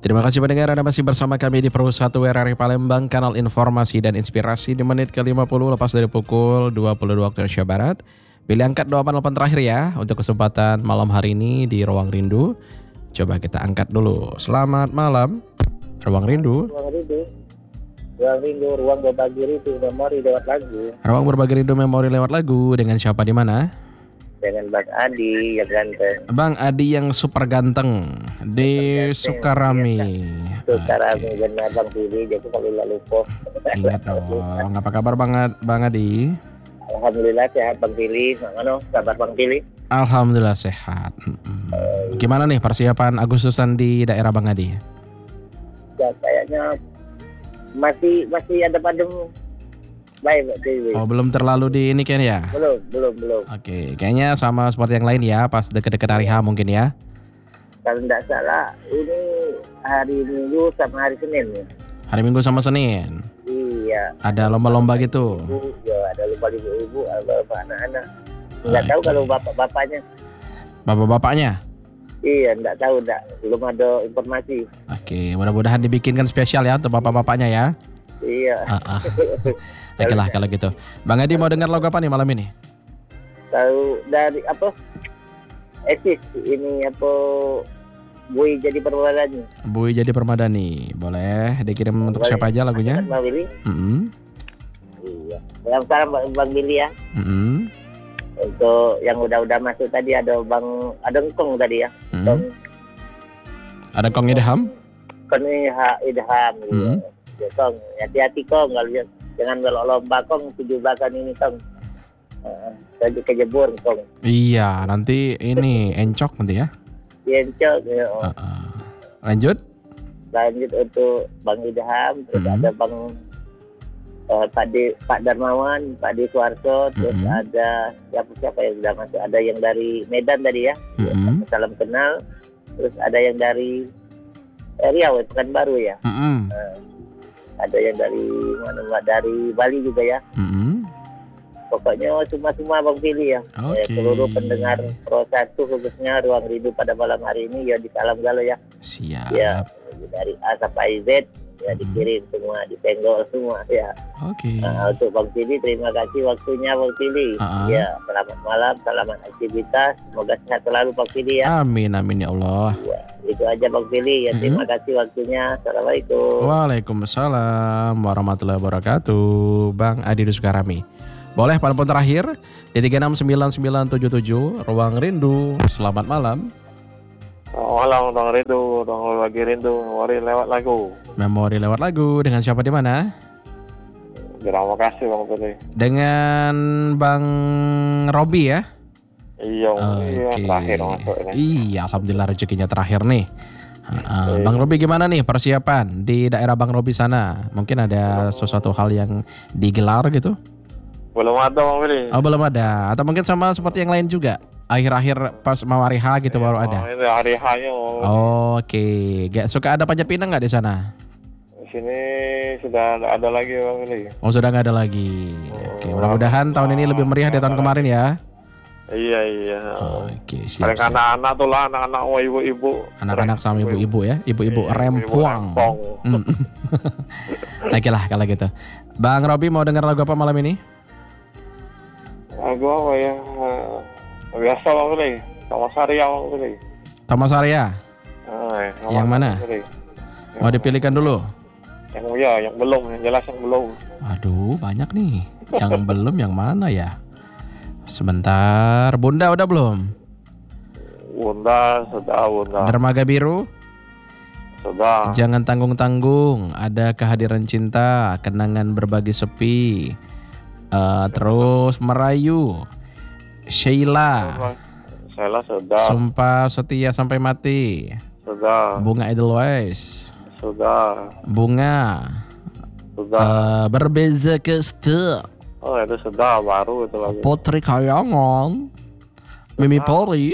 Terima kasih pendengar, Anda masih bersama kami di Pro 1 RRI Palembang, kanal informasi dan inspirasi di menit ke-50 lepas dari pukul 22 waktu Indonesia Barat. Pilih angkat 28 terakhir ya untuk kesempatan malam hari ini di Ruang Rindu. Coba kita angkat dulu. Selamat malam, Ruang Rindu. Ruang berbagi rindu memori lewat lagu. Ruang berbagi rindu memori lewat lagu dengan siapa di mana? Dengan Bang Adi yang ganteng. Bang Adi yang super ganteng di Sukarami. Sukarami dan Bang Pilih, jadi kalau lupa. Ingat dong. Apa kabar Bang Adi? Alhamdulillah sehat Bang Pilih. Mana kabar Bang Pilih? Alhamdulillah sehat. Gimana nih persiapan Agustusan di daerah Bang Adi? Ya kayaknya masih ada padem. Baik, Mbak Dewi. Oh, belum terlalu di ini kan ya? Belum. Oke, kayaknya sama seperti yang lain ya, pas deket-deket hari H mungkin ya. Kalau tidak salah, ini hari Minggu sama hari Senin ya. Hari Minggu sama Senin. Iya. Ada lomba-lomba gitu. Ya, ada lomba ibu-ibu, ada lomba anak-anak. Enggak tahu kalau bapak-bapaknya. Bapak-bapaknya? Iya, enggak tahu, belum ada informasi. Oke, mudah-mudahan dibikinkan spesial ya untuk bapak-bapaknya ya. Iya. Oke lah kalau gitu. Bang Adi mau dengar lagu apa nih malam ini? Tahu dari apa? Esis ini apa? Bui Jadi Permadani. Bui Jadi Permadani. Boleh dikirim untuk siapa aja lagunya? Bang Billy. Iya. Yang sekarang Bang Billy ya. Untuk yang udah masuk tadi ada Engkong tadi ya. Ada Kong Idham? Kong Idham. Ya, Kong, hati-hati Kong, kalau jangan belok lomba Kong 17-an ini Kong. Kejebur Kong. Iya, nanti ini encok nanti ya. Encok ya. Lanjut untuk Bang Idham, terus ada Bang Pak Darmawan, Pak D Suarso, terus ada siapa yang sudah masuk, ada yang dari Medan tadi ya. Salam kenal. Terus ada yang dari Riau, Pekanbaru ya. Ada yang dari mana? Dari Bali juga ya. Pokoknya semua Bang Pilih ya. Seluruh pendengar Pro 1 khususnya Ruang Rindu pada malam hari ini ya di salam galau ya. Siap. Ya, dari A sampai Z ya dikirim semua, ditenggol semua ya. Untuk Bang Pilih terima kasih waktunya Bang Pilih. Ya, selamat malam, selamat aktivitas. Semoga sehat selalu Bang Pilih ya. Amin ya Allah. Ya, itu aja Bang Pilih ya. Terima kasih waktunya. Assalamualaikum. Waalaikumsalam warahmatullahi wabarakatuh. Bang Adi di Sukarami. Boleh telepon terakhir di 369977 Ruang Rindu. Selamat malam. Malam Ruang Rindu, Ruang Berbagi Rindu, memori lewat lagu. Memori lewat lagu dengan siapa di mana? Terima kasih Bang Pilih. Dengan Bang Robi ya? Iya, terakhir masuk ini. Iya, alhamdulillah rezekinya terakhir nih. Bang Robi gimana nih persiapan di daerah Bang Robi sana? Mungkin ada sesuatu hal yang digelar gitu? Belum ada Bang Pilih. Oh belum ada, atau mungkin sama seperti yang lain juga? Akhir-akhir pas mau hari H gitu baru ada? Ini hari H-nya. Oke. Gak suka ada panjat pinang gak di sana? Di sini sudah ada lagi Bang Pilih. Oh sudah gak ada lagi. Oke, mudah-mudahan tahun ini lebih meriah dari tahun kemarin ya. Iya. Oke, siap. Anak-anak tuh lah, anak-anak sama ibu-ibu. Anak-anak sama ibu-ibu ya, ibu-ibu rempuang. Oke lah kalau gitu. Bang Robi mau dengar lagu apa malam ini? Lagu apa ya? Biasa Bang Pilih. Thomas Arya Bang Pilih. Thomas Arya. Yang mana? Mau dipilihkan dulu? Yang belum, yang jelas yang belum. Aduh, banyak nih. Yang belum yang mana ya? Sebentar, Bunda udah belum? Bunda sudah, Bunda. Dermaga Biru? Sudah. Jangan tanggung-tanggung, ada kehadiran cinta, kenangan berbagi sepi. Terus Merayu, Sheila sudah. Sumpah Setia Sampai Mati. Sudah. Bunga Edelweiss. Sudah. Bunga. Sudah. Berbeza Kesta. Oh itu sudah, baru itu lagi. Putri Kayangan. Mimi Polri.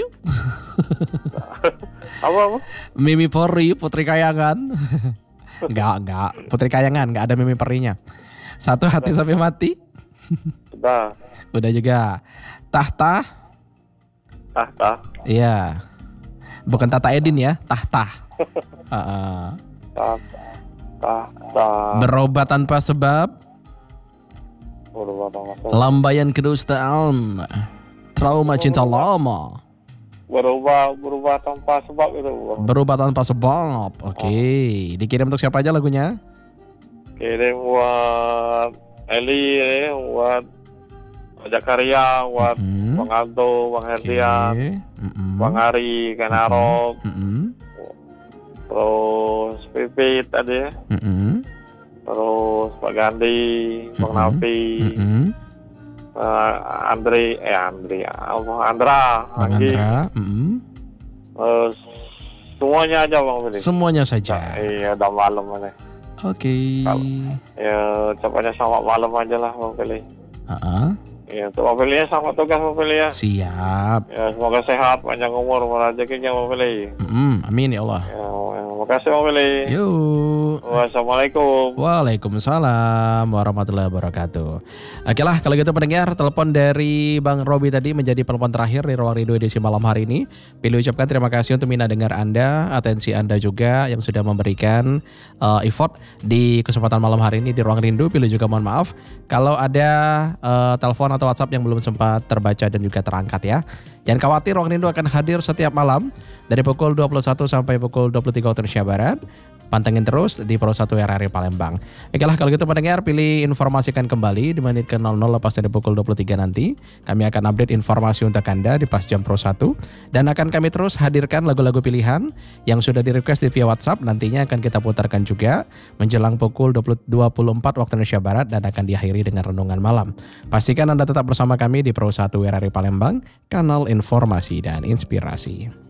Apa? Mimi Polri, Putri Kayangan. Enggak. Putri Kayangan, enggak ada Mimi Perinya. Satu Hati Sampai Mati. Sudah. Udah juga. Tahta. Tahta. Iya. Bukan Tata Edin ya, Tahta. Tak. Berobat tanpa sebab. Berubah tanpa sebab. Lambaian kedustaan. Trauma cinta lama. Berubah tanpa sebab itu. Berubah tanpa sebab. Oke. Dikirim untuk siapa aja lagunya? Kirim buat Eli, buat Jakaria, buat Bang Aldo, Bang Herdian, Bang Ari, Kanarok, terus Pipit tadi, terus Pak Gandhi, Bang Nafi, Andra, semuanya aja Bang Billy. Semuanya saja. Iya, udah malam ini. Oke. Ya, cepatnya selamat malam aja lah Bang Billy. Ya, untuk Bang Billy sama tugas Bang Billy ya. Siap. Ya, semoga sehat, panjang umur, rezekinya Bang Billy. Amin ya Allah. Ya, makasih Bang Billy. Yuk. Wassalamualaikum. Waalaikumsalam warahmatullahi wabarakatuh. Oke lah, kalau gitu pendengar, telepon dari Bang Robi tadi menjadi telepon terakhir di Ruang Rindu edisi malam hari ini. Pilih ucapkan terima kasih untuk mina dengar Anda, atensi Anda juga yang sudah memberikan effort di kesempatan malam hari ini di Ruang Rindu. Pilih juga mohon maaf kalau ada telepon atau WhatsApp yang belum sempat terbaca dan juga terangkat ya. Jangan khawatir, Ruang Rindu akan hadir setiap malam dari pukul 21 sampai pukul 23 waktu Indonesia Barat. Pantengin terus di Pro 1 RRI Palembang. Oke lah, kalau gitu pendengar, pilih informasikan kembali di menit ke 00 lepas dari pukul 23 nanti. Kami akan update informasi untuk Anda di pas jam Pro 1. Dan akan kami terus hadirkan lagu-lagu pilihan yang sudah di-request via WhatsApp. Nantinya akan kita putarkan juga menjelang pukul 24 waktu Indonesia Barat dan akan diakhiri dengan renungan malam. Pastikan Anda tetap bersama kami di Pro 1 RRI Palembang, kanal informasi dan inspirasi.